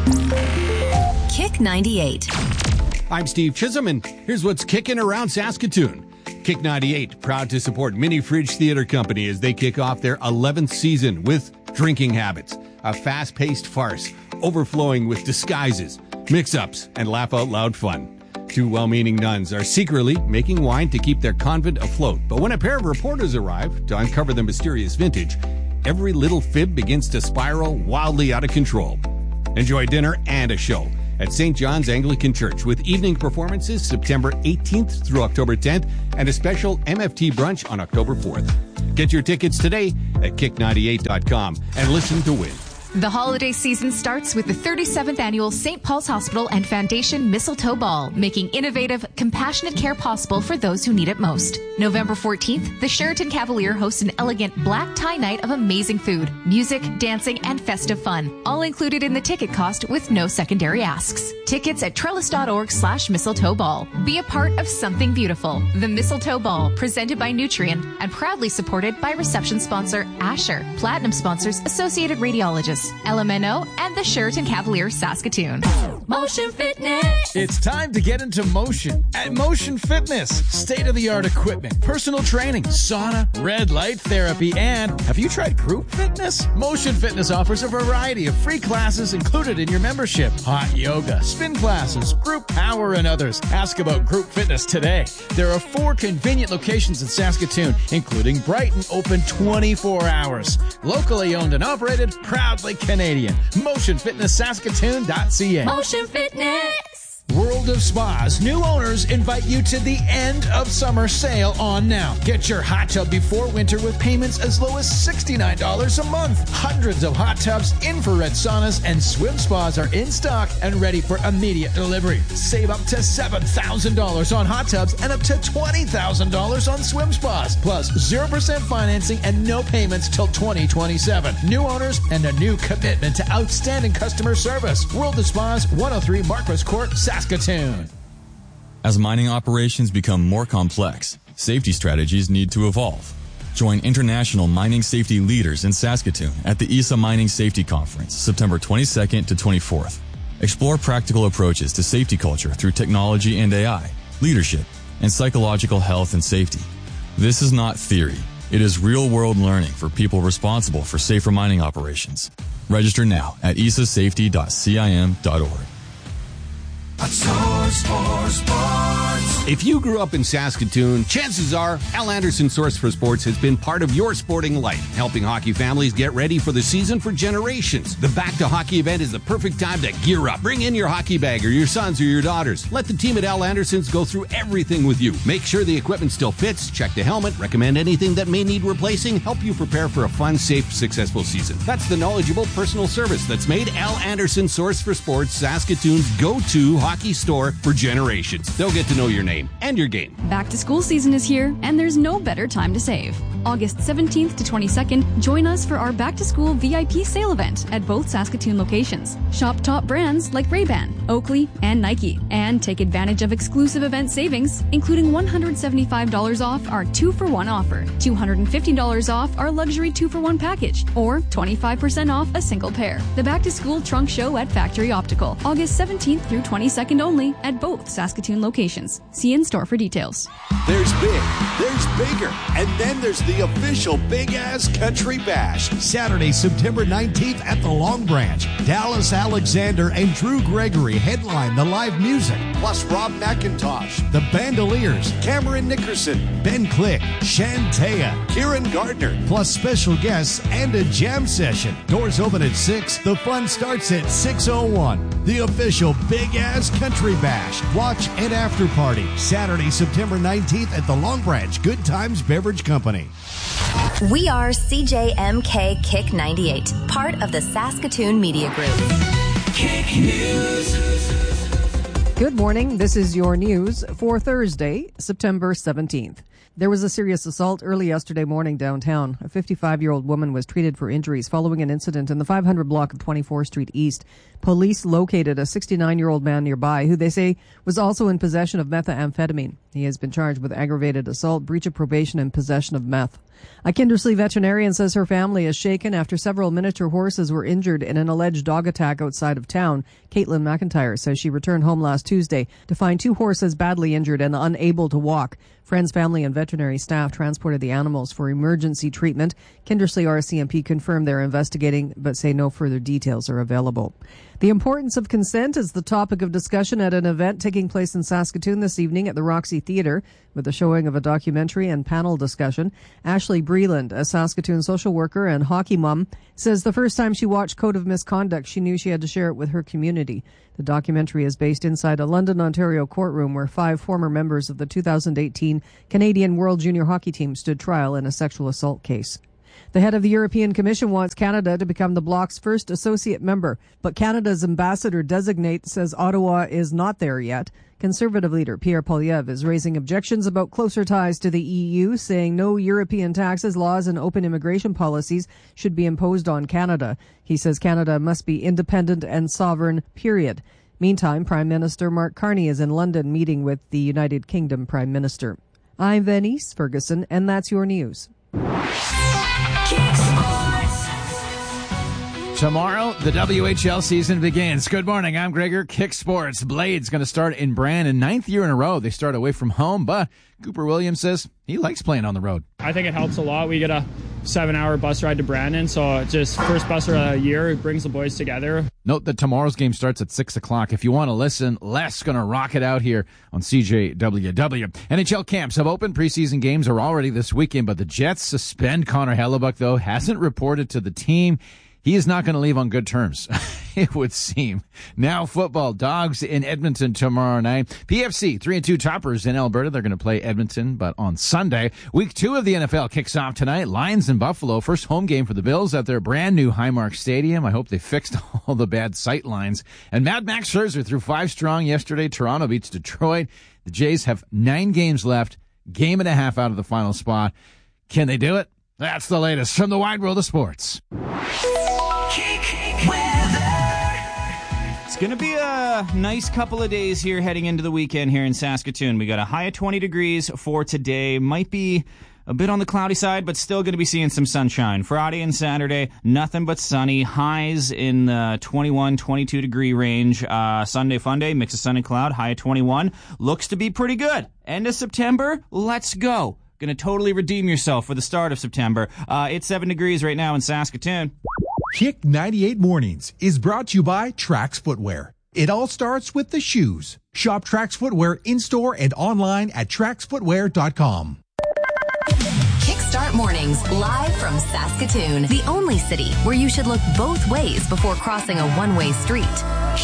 Kick 98. I'm Steve Chisholm, and here's what's kicking around Saskatoon. Kick 98, proud to support Mini Fridge Theatre Company as they kick off their 11th season with Drinking Habits, a fast-paced farce overflowing with disguises, mix-ups, and laugh-out-loud fun. Two well-meaning nuns are secretly making wine to keep their convent afloat, but when a pair of reporters arrive to uncover the mysterious vintage, every little fib begins to spiral wildly out of control. Enjoy dinner and a show at St. John's Anglican Church with evening performances September 18th through October 10th and a special MFT brunch on October 4th. Get your tickets today at kick98.com and listen to win. The holiday season starts with the 37th annual St. Paul's Hospital and Foundation Mistletoe Ball, making innovative, compassionate care possible for those who need it most. November 14th, the Sheraton Cavalier hosts an elegant black tie night of amazing food, music, dancing, and festive fun, all included in the ticket cost with no secondary asks. Tickets at trellis.org/mistletoe ball. Be a part of something beautiful. The Mistletoe Ball, presented by Nutrien and proudly supported by reception sponsor Asher, platinum sponsors Associated Radiologists, LMNO, and the Sheraton Cavalier Saskatoon. Motion Fitness. It's time to get into motion at Motion Fitness. State-of-the-art equipment, personal training, sauna, red light therapy, and have you tried group fitness? Motion Fitness offers a variety of free classes included in your membership. Hot yoga, spin classes, group power, and others. Ask about group fitness today. There are 4 convenient locations in Saskatoon, including Brighton, open 24 hours. Locally owned and operated, proudly Canadian. MotionFitnessSaskatoon.ca. Motion Fitness. World of Spas new owners invite you to the end of summer sale on now. Get your hot tub before winter with payments as low as $69 a month. Hundreds of hot tubs, infrared saunas, and swim spas are in stock and ready for immediate delivery. Save up to $7,000 on hot tubs and up to $20,000 on swim spas. Plus 0% financing and no payments till 2027. New owners and a new commitment to outstanding customer service. World of Spas, 103 Marquis Court, Saskatoon. As mining operations become more complex, safety strategies need to evolve. Join international mining safety leaders in Saskatoon at the ESA Mining Safety Conference, September 22nd to 24th. Explore practical approaches to safety culture through technology and AI, leadership, and psychological health and safety. This is not theory. It is real-world learning for people responsible for safer mining operations. Register now at esasafety.cim.org. A source for sports. If you grew up in Saskatoon, chances are Al Anderson Source for Sports has been part of your sporting life, helping hockey families get ready for the season for generations. The Back to Hockey event is the perfect time to gear up. Bring in your hockey bag or your sons or your daughters. Let the team at Al Anderson's go through everything with you. Make sure the equipment still fits, check the helmet, recommend anything that may need replacing, help you prepare for a fun, safe, successful season. That's the knowledgeable personal service that's made Al Anderson Source for Sports Saskatoon's go-to hockey store for generations. They'll get to know your name and your game. Back to school season is here, and there's no better time to save. August 17th to 22nd, join us for our Back to School VIP sale event at both Saskatoon locations. Shop top brands like Ray-Ban, Oakley, and Nike, and take advantage of exclusive event savings, including $175 off our 2-for-1 offer, $250 off our luxury 2-for-1 package, or 25% off a single pair. The Back to School Trunk Show at Factory Optical, August 17th through 22nd only at both Saskatoon locations. See in-store for details. There's big, there's bigger, and then there's the official Big Ass Country Bash. Saturday, September 19th at the Long Branch. Dallas Alexander and Drew Gregory headline the live music. Plus Rob McIntosh, The Bandoliers, Cameron Nickerson, Ben Click, Shantea, Kieran Gardner. Plus special guests and a jam session. Doors open at 6. The fun starts at 6:01. The official Big Ass Country Bash. Watch and after party. Saturday, September 19th at the Long Branch Good Times Beverage Company. We are CJMK Kick 98, part of the Saskatoon Media Group. Kick News. Good morning. This is your news for Thursday, September 17th. There was a serious assault early yesterday morning downtown. A 55-year-old woman was treated for injuries following an incident in the 500 block of 24th Street East. Police located a 69-year-old man nearby who they say was also in possession of methamphetamine. He has been charged with aggravated assault, breach of probation, and possession of meth. A Kindersley veterinarian says her family is shaken after several miniature horses were injured in an alleged dog attack outside of town. Caitlin McIntyre says she returned home last Tuesday to find 2 horses badly injured and unable to walk. Friends, family, and veterinary staff transported the animals for emergency treatment. Kindersley RCMP confirmed they're investigating, but say no further details are available. The importance of consent is the topic of discussion at an event taking place in Saskatoon this evening at the Roxy Theatre, with the showing of a documentary and panel discussion. Ashley Breland, a Saskatoon social worker and hockey mom, says the first time she watched Code of Misconduct, she knew she had to share it with her community. The documentary is based inside a London, Ontario courtroom where 5 former members of the 2018 Canadian World Junior Hockey Team stood trial in a sexual assault case. The head of the European Commission wants Canada to become the bloc's first associate member, but Canada's ambassador-designate says Ottawa is not there yet. Conservative leader Pierre Poilievre is raising objections about closer ties to the EU, saying no European taxes, laws, and open immigration policies should be imposed on Canada. He says Canada must be independent and sovereign, period. Meantime, Prime Minister Mark Carney is in London meeting with the United Kingdom Prime Minister. I'm Venice Ferguson, and that's your news. Tomorrow, the WHL season begins. Good morning, I'm Gregor. Kick Sports. Blade's going to start in Brandon. 9th year in a row. They start away from home, but Cooper Williams says he likes playing on the road. I think it helps a lot. We get a 7-hour bus ride to Brandon, so just first bus ride of the year. It brings the boys together. Note that tomorrow's game starts at 6 o'clock. If you want to listen, Les going to rock it out here on CJWW. NHL camps have opened. Preseason games are already this weekend, but the Jets suspend Connor Hellebuck, though, hasn't reported to the team. He is not going to leave on good terms, it would seem. Now football, Dogs in Edmonton tomorrow night. PFC, 3-2 toppers in Alberta. They're going to play Edmonton, but on Sunday. Week 2 of the NFL kicks off tonight. Lions in Buffalo. First home game for the Bills at their brand new Highmark Stadium. I hope they fixed all the bad sight lines. And Mad Max Scherzer threw 5 strong yesterday. Toronto beats Detroit. The Jays have 9 games left. Game and a half out of the final spot. Can they do it? That's the latest from the wide world of sports. It's going to be a nice couple of days here heading into the weekend here in Saskatoon. We got a high of 20 degrees for today. Might be a bit on the cloudy side, but still going to be seeing some sunshine. Friday and Saturday, nothing but sunny. Highs in the 21, 22 degree range. Sunday, fun day, mix of sun and cloud, high of 21. Looks to be pretty good. End of September, let's go. Going to totally redeem yourself for the start of September. It's 7 degrees right now in Saskatoon. Kick 98 Mornings is brought to you by Trax Footwear. It all starts with the shoes. Shop Trax Footwear in-store and online at traxfootwear.com. Kickstart Mornings, live from Saskatoon, the only city where you should look both ways before crossing a one-way street.